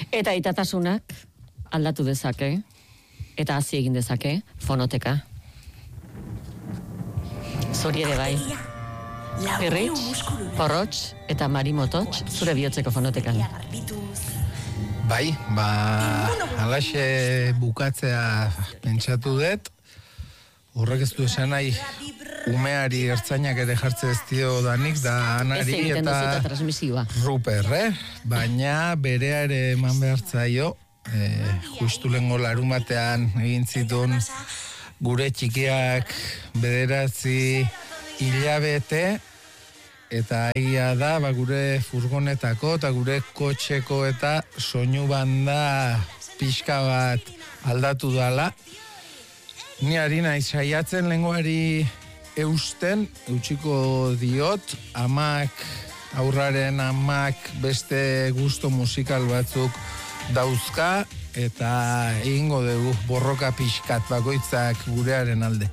Eta itatasunak aldatu dezake, eta hasi egin dezake, fonoteka. Zori ere bai. Pirritx, porrotx eta marimotots zure bihotzeko fonotekan. Bai, halaxe bukatzea pentsatu dut. Horrek ez du esan nahi umeari ertzainak ere jartze ez dio danik, da Anari eta Ruper, baina berea ere eman behar zaio, justu lengo larumatean egin zituen gure txikiak 9 hilabete, eta egia da, gure furgonetako eta gure kotxeko eta soinu banda pixka bat aldatu dala. Ni ari naiz saiatzen lenguari eusten, eutxiko diot, aurraren amak beste gusto musikal batzuk dauzka, eta egingo dugu borroka pixkat bakoitzak gurearen alde.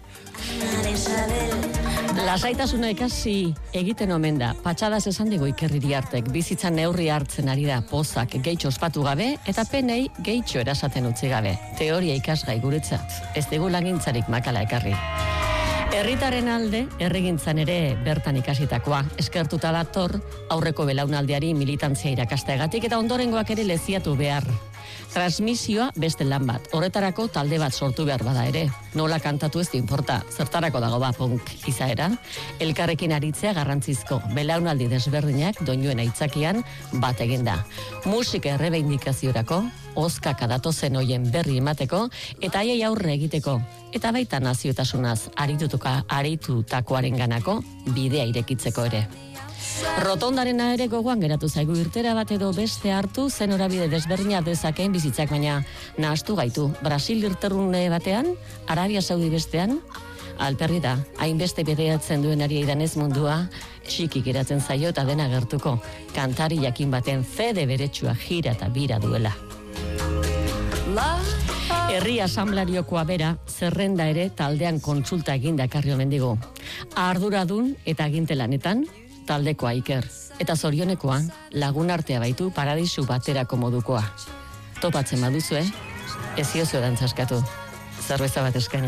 Lasaitasuna ikasi egiten omen da. Patxadaz esan digo Iker Iriartek, bizitzan neurri hartzen ari da pozak gehitxo ospatu gabe eta penei gehitxo erasaten utzi gabe. Teoria ikasgai guretzat, ez digu lagintzarik makala ekarri. Herritaren alde, herrigintzan ere bertan ikasitakoa. Eskertuta dator aurreko belaunaldiari militantzia irakasteagatik eta ondorengoak ere leziatu behar. Transmisioa beste lan bat, horretarako talde bat sortu behar bada ere. Nola kantatu ez importa, zertarako dago punk izaera. Elkarrekin aritzea garrantzizko, belaunaldi desberdinak doinuen aitzakian bat eginda. Musika errebeindikaziorako, oskaka datozen hoien berri emateko, eta haiei aurre egiteko. Eta baita naziotasunaz aritutakoaren ganako bidea irekitzeko ere. Rotondarena ere gogoan geratu zaigu irtera bat edo beste hartu zen orabide desberdina dezakeen bizitzak, baina nahastu gaitu. Brasil irterrune batean, Arabia Saudi bestean, alperri da, hainbeste bideatzen duen ari idanez mundua, txiki geratzen zaio eta dena gertuko. Kantari jakin baten fede beretsua jira eta bira duela. Herri asamblariakoa bera, zerrenda ere taldean kontsulta egin dakarri omen digu. Arduradun eta agintelanetan, taldekoa Iker, eta zorionekoa lagun artea baitu paradisu baterako modukoa. Topatzen baduzue, ez ziozu dantzaskatu, zerbeza bat eskaini.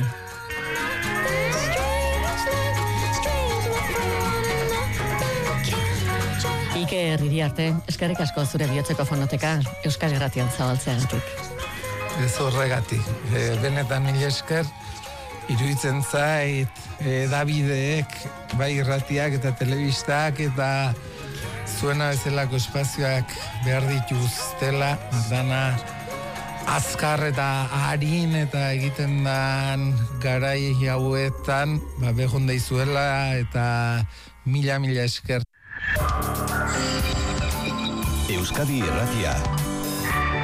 Iker Iriarte, eskerrik asko zure bihotzeko fonoteka, Euskal Irratian zabaltzeagatik. Ez horregatik, benetan mila esker, iruditzen zait, Davideek, bai irratiak eta telebistak eta zuena bezalako espazioak behar dituztela, dana azkar eta harin eta egiten dan garai hauetan, behon daizuela eta mila esker. Euskadi Irratia.